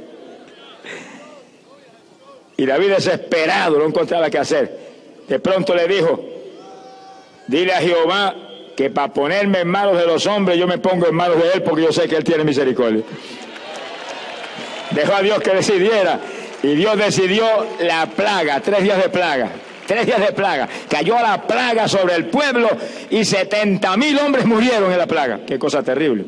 Y David, desesperado, no encontraba qué hacer. De pronto le dijo: dile a Jehová que para ponerme en manos de los hombres yo me pongo en manos de él, porque yo sé que él tiene misericordia. Dejó a Dios que decidiera y Dios decidió la plaga, 3 días de plaga. 3 días de plaga. Cayó la plaga sobre el pueblo y 70.000 hombres murieron en la plaga. Qué cosa terrible.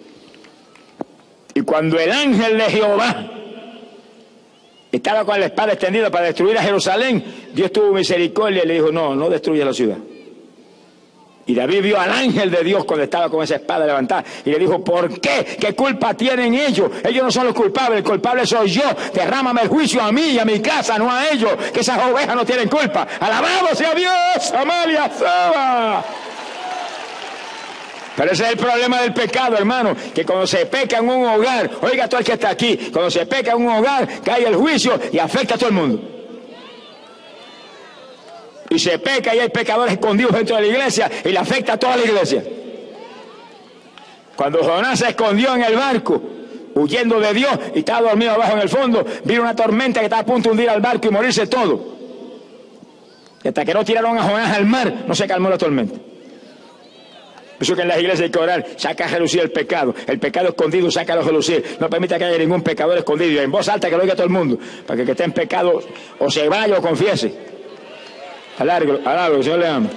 Y cuando el ángel de Jehová estaba con la espada extendida para destruir a Jerusalén, Dios tuvo misericordia y le dijo: no, no destruyas la ciudad. Y David vio al ángel de Dios cuando estaba con esa espada levantada y le dijo: ¿por qué? ¿Qué culpa tienen ellos? Ellos no son los culpables, el culpable soy yo. Derrámame el juicio a mí y a mi casa, no a ellos, que esas ovejas no tienen culpa. ¡Alabado sea Dios! ¡Amalia Saba! Pero ese es el problema del pecado, hermano, que cuando se peca en un hogar, oiga todo el que está aquí, cuando se peca en un hogar, cae el juicio y afecta a todo el mundo. Y se peca y hay pecadores escondidos dentro de la iglesia y le afecta a toda la iglesia. Cuando Jonás se escondió en el barco, huyendo de Dios, y estaba dormido abajo en el fondo, vino una tormenta que estaba a punto de hundir al barco y morirse todo. Y hasta que no tiraron a Jonás al mar, no se calmó la tormenta. Por eso que en las iglesias hay que orar: saca a relucir el pecado escondido, sácalo a relucir, no permita que haya ningún pecador escondido, y en voz alta que lo oiga todo el mundo, para que el que esté en pecado o se vaya o confiese. Alargo, que el Señor le ama.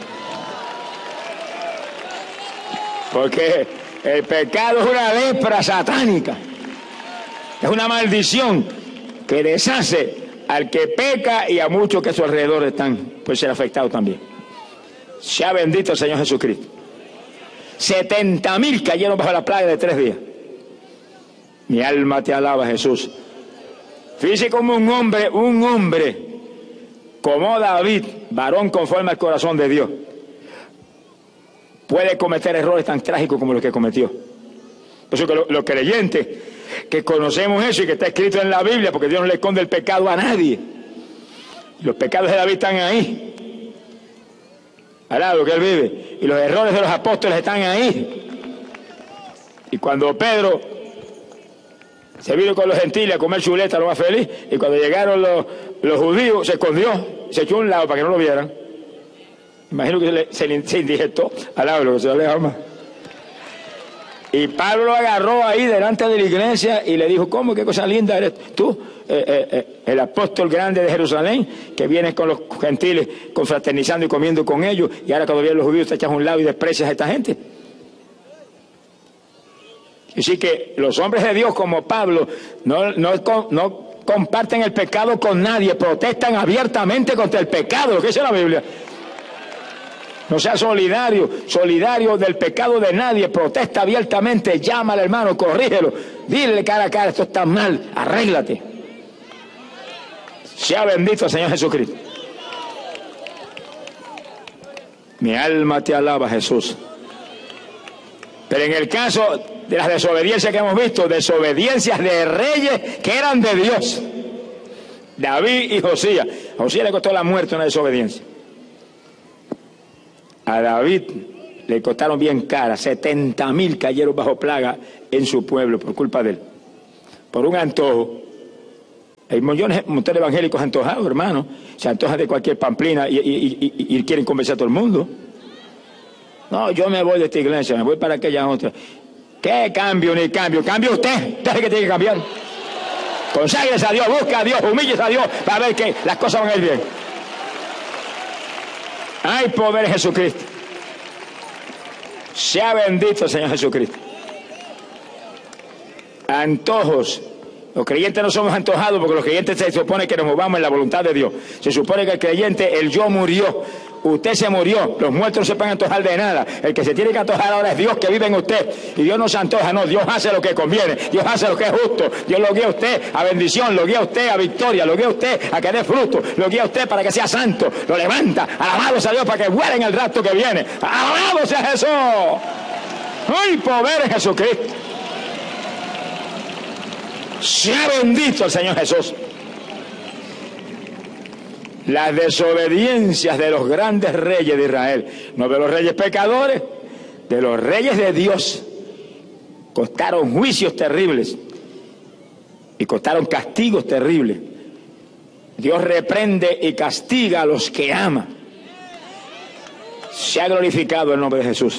Porque el pecado es una lepra satánica, es una maldición que deshace al que peca y a muchos que a su alrededor están, pueden ser afectados también. Sea bendito el Señor Jesucristo. 70.000 cayeron bajo la plaga de 3 días. Mi alma te alaba, Jesús. Fíjese como un hombre como David, varón conforme al corazón de Dios, puede cometer errores tan trágicos como los que cometió. Por eso que los creyentes que conocemos eso y que está escrito en la Biblia, porque Dios no le esconde el pecado a nadie, los pecados de David están ahí, al lado que él vive, y los errores de los apóstoles están ahí. Y cuando Pedro se vino con los gentiles a comer chuleta, lo más feliz, y cuando llegaron los judíos, se escondió, se echó a un lado para que no lo vieran. Imagino que se indigestó al lado, lo que se le ama. Y Pablo agarró ahí delante de la iglesia y le dijo: ¿cómo? ¿Qué cosa linda eres tú? El apóstol grande de Jerusalén, que vienes con los gentiles confraternizando y comiendo con ellos, y ahora cuando vienen los judíos te echas a un lado y desprecias a esta gente. Así que los hombres de Dios como Pablo no comparten el pecado con nadie, protestan abiertamente contra el pecado, lo que dice la Biblia. No sea solidario del pecado de nadie, protesta abiertamente, llama al hermano, corrígelo, dile cara a cara: esto está mal, arréglate. Sea bendito el Señor Jesucristo. Mi alma te alaba, Jesús. Pero en el caso de las desobediencias que hemos visto, desobediencias de reyes que eran de Dios, David y Josías. A Josías le costó la muerte una desobediencia. A David le costaron bien cara. 70.000 cayeron bajo plaga en su pueblo por culpa de él. por un antojo. Hay montones de evangélicos antojados, hermano. Se antojan de cualquier pamplina y quieren convencer a todo el mundo. No, yo me voy de esta iglesia, me voy para aquella otra. ¿Qué cambio ni cambio? Cambie usted. Usted es el que tiene que cambiar. Conságrese a Dios, busca a Dios, humíllese a Dios para ver que las cosas van a ir bien. Hay poder en Jesucristo. Sea bendito el Señor Jesucristo. Antojos. Los creyentes no somos antojados porque los creyentes se supone que nos movamos en la voluntad de Dios. Se supone que el creyente, el yo murió. Usted se murió. Los muertos no se pueden antojar de nada. El que se tiene que antojar ahora es Dios que vive en usted. Y Dios no se antoja, no. Dios hace lo que conviene. Dios hace lo que es justo. Dios lo guía a usted a bendición. Lo guía a usted a victoria. Lo guía a usted a que dé fruto. Lo guía a usted para que sea santo. Lo levanta. Alabado sea Dios para que vuele en el rato que viene. Alabado sea Jesús. ¡Ay, poder en Jesucristo! Sea bendito el Señor Jesús. Las desobediencias de los grandes reyes de Israel, no de los reyes pecadores, de los reyes de Dios, costaron juicios terribles y costaron castigos terribles. Dios reprende y castiga a los que ama. Se ha glorificado el nombre de Jesús.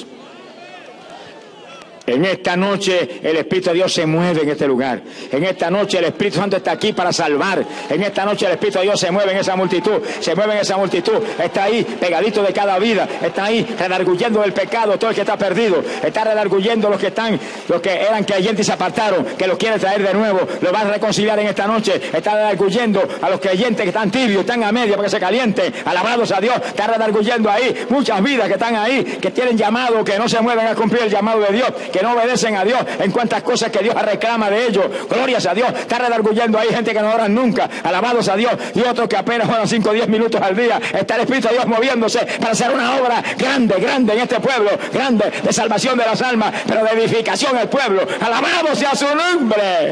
En esta noche el Espíritu de Dios se mueve en este lugar. En esta noche el Espíritu Santo está aquí para salvar. En esta noche el Espíritu de Dios se mueve en esa multitud. Se mueve en esa multitud. Está ahí pegadito de cada vida. Está ahí redarguyendo del pecado todo el que está perdido. Está redarguyendo los que eran creyentes y se apartaron, que los quiere traer de nuevo. Los va a reconciliar en esta noche. Está redarguyendo a los creyentes que están tibios, están a media para que se calienten. Alabados a Dios. Está redarguyendo ahí muchas vidas que están ahí, que tienen llamado, que no se mueven a cumplir el llamado de Dios, que no obedecen a Dios en cuantas cosas que Dios reclama de ellos. Glorias a Dios. Está redarguyendo ahí gente que no oran nunca. Alabados a Dios. Y otros que apenas oran 5 o 10 minutos al día. Está el Espíritu de Dios moviéndose para hacer una obra grande en este pueblo. Grande de salvación de las almas, pero de edificación al pueblo. Alabado sea su nombre.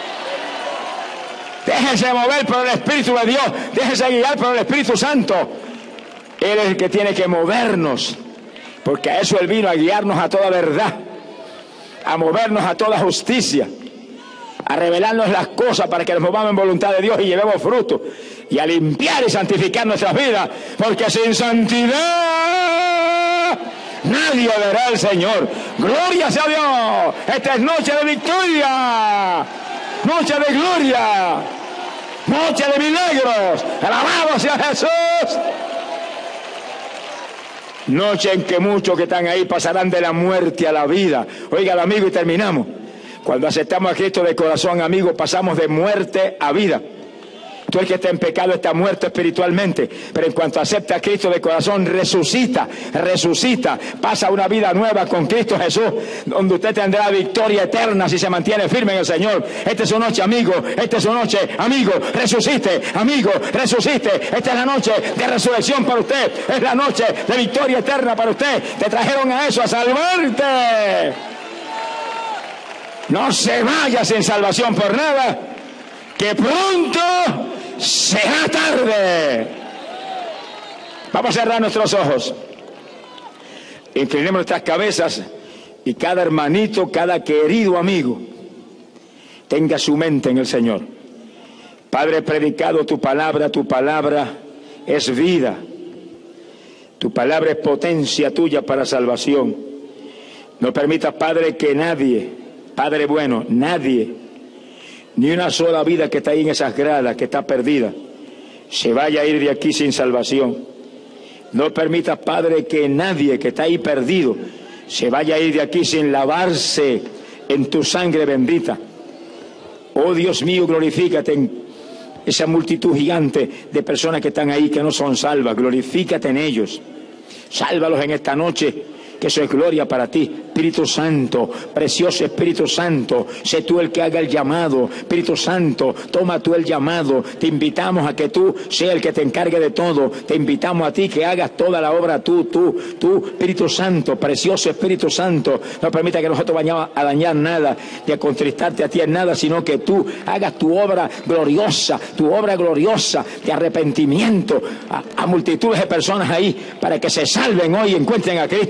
Déjense mover por el Espíritu de Dios. Déjense guiar por el Espíritu Santo. Él es el que tiene que movernos. Porque a eso Él vino, a guiarnos a toda verdad, a movernos a toda justicia, a revelarnos las cosas para que nos movamos en voluntad de Dios y llevemos fruto, y a limpiar y santificar nuestras vidas, porque sin santidad nadie verá al Señor. Gloria sea Dios. Esta es noche de victoria, noche de gloria, noche de milagros. Alabado sea Jesús. Noche en que muchos que están ahí pasarán de la muerte a la vida. Oiga, amigo, y terminamos. Cuando aceptamos a Cristo de corazón, amigo, pasamos de muerte a vida. Tú el que está en pecado está muerto espiritualmente, pero en cuanto acepta a Cristo de corazón, resucita, pasa una vida nueva con Cristo Jesús, donde usted tendrá victoria eterna si se mantiene firme en el Señor. Esta es su noche, amigo, esta es su noche, amigo, resucite, amigo, resucite. Esta es la noche de resurrección para usted, es la noche de victoria eterna para usted. Te trajeron a eso, a salvarte. No se vaya sin salvación por nada, que pronto será tarde. Vamos a cerrar nuestros ojos, inclinemos nuestras cabezas, y cada hermanito, cada querido amigo tenga su mente en el Señor. Padre, he predicado tu palabra es vida, tu palabra es potencia tuya para salvación. No permitas, Padre, que nadie, Padre bueno, nadie, ni una sola vida que está ahí en esas gradas, que está perdida, se vaya a ir de aquí sin salvación. No permitas, Padre, que nadie que está ahí perdido se vaya a ir de aquí sin lavarse en tu sangre bendita. Oh Dios mío, glorifícate en esa multitud gigante de personas que están ahí que no son salvas. Glorifícate en ellos. Sálvalos en esta noche, que eso es gloria para ti. Espíritu Santo, precioso Espíritu Santo, sé tú el que haga el llamado. Espíritu Santo, toma tú el llamado. Te invitamos a que tú seas el que te encargue de todo. Te invitamos a ti que hagas toda la obra tú, Espíritu Santo, precioso Espíritu Santo. No permita que nosotros vayamos a dañar nada, ni a contristarte a ti en nada, sino que tú hagas tu obra gloriosa de arrepentimiento a multitudes de personas ahí, para que se salven hoy y encuentren a Cristo para tu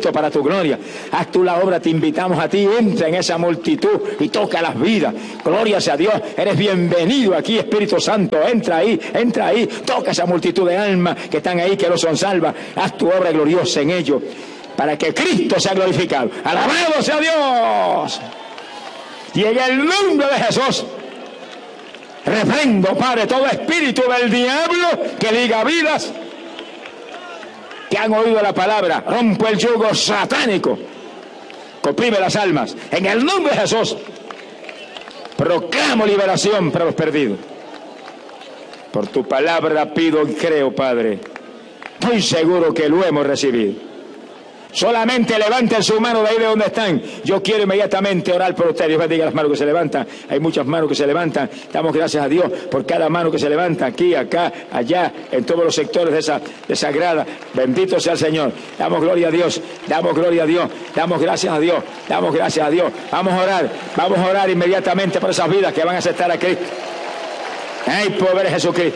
tu gloria. Haz tú la obra, te invitamos a ti, entra en esa multitud y toca las vidas. Gloria sea a Dios, eres bienvenido aquí, Espíritu Santo, entra ahí, toca esa multitud de almas que están ahí, que no son salvas. Haz tu obra gloriosa en ellos, para que Cristo sea glorificado. ¡Alabado sea Dios! Y en el nombre de Jesús, reprendo, Padre, todo espíritu del diablo que liga vidas que han oído la palabra. Rompo el yugo satánico que oprime las almas. En el nombre de Jesús, proclamo liberación para los perdidos. Por tu palabra pido y creo, Padre. Estoy seguro que lo hemos recibido. Solamente levanten su mano de ahí de donde están. Yo quiero inmediatamente orar por ustedes. Dios bendiga las manos que se levantan. Hay muchas manos que se levantan. Damos gracias a Dios por cada mano que se levanta aquí, acá, allá, en todos los sectores de esa grada. Bendito sea el Señor. Damos gloria a Dios. Damos gloria a Dios. Damos gracias a Dios. Damos gracias a Dios. Vamos a orar inmediatamente por esas vidas que van a aceptar a Cristo. ¡Ay, pobre Jesucristo!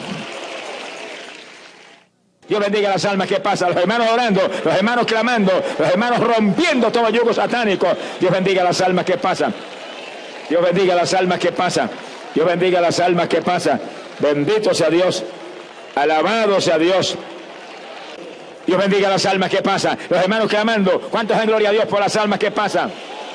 Dios bendiga las almas que pasan, los hermanos orando, los hermanos clamando, los hermanos rompiendo todo yugo satánico. Dios bendiga las almas que pasan. Dios bendiga las almas que pasan. Dios bendiga las almas que pasan. Bendito sea Dios. Alabado sea Dios. Dios bendiga las almas que pasan. Los hermanos clamando. ¿Cuántos dan gloria a Dios por las almas que pasan?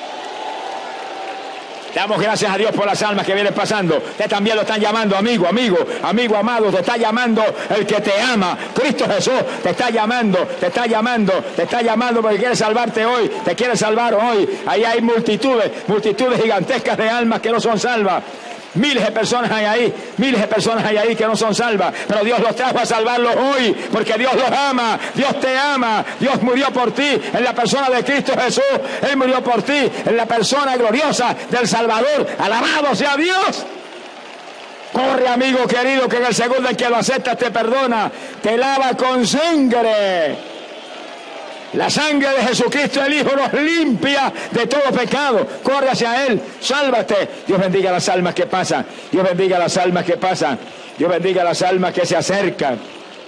Damos gracias a Dios por las almas que vienen pasando. Usted también lo están llamando, amigo amado, te está llamando el que te ama. Cristo Jesús te está llamando porque quiere salvarte hoy, te quiere salvar hoy. Ahí hay multitudes gigantescas de almas que no son salvas. Miles de personas hay ahí que no son salvas, pero Dios los trajo a salvarlos hoy, porque Dios los ama, Dios te ama, Dios murió por ti en la persona de Cristo Jesús, Él murió por ti en la persona gloriosa del Salvador. Alabado sea Dios. Corre, amigo querido, que en el segundo en que lo aceptas te perdona, te lava con sangre. La sangre de Jesucristo el Hijo nos limpia de todo pecado. Corre hacia Él, sálvate. Dios bendiga las almas que pasan. Dios bendiga las almas que pasan. Dios bendiga las almas que se acercan.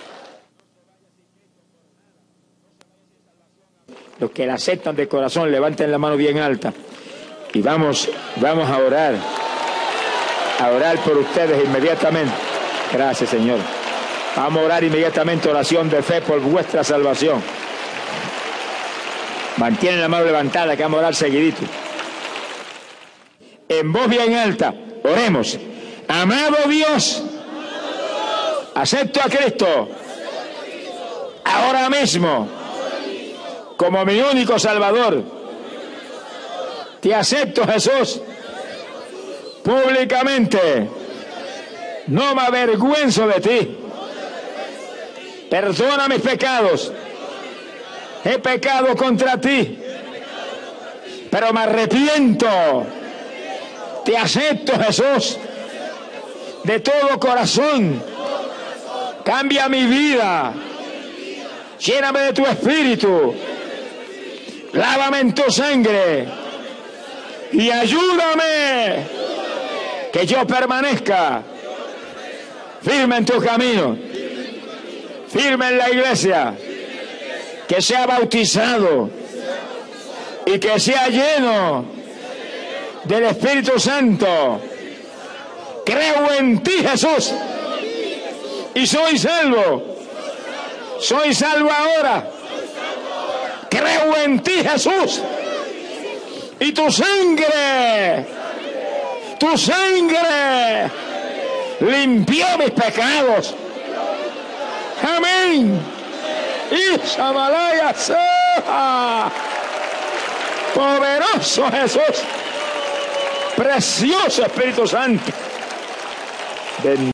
Los que la aceptan de corazón, levanten la mano bien alta. Y vamos a orar. A orar por ustedes inmediatamente. Gracias, Señor. Vamos a orar inmediatamente, oración de fe por vuestra salvación. Mantienen la mano levantada, que vamos a orar seguidito. En voz bien alta, oremos. Amado Dios, acepto a Cristo ahora mismo como mi único Salvador. Te acepto, Jesús, públicamente. No me avergüenzo de ti. Perdona mis pecados. He pecado contra ti, pero me arrepiento. Te acepto, Jesús, de todo corazón. Cambia mi vida. Lléname de tu espíritu. Lávame en tu sangre. Y ayúdame que yo permanezca firme en tu camino, firme en la iglesia. Que sea bautizado y que sea lleno del Espíritu Santo. Creo en ti, Jesús, y soy salvo. Soy salvo ahora. Creo en ti, Jesús, y tu sangre limpió mis pecados. Amén. Ishamalaya Seja. Poderoso Jesús, precioso Espíritu Santo. Bendito.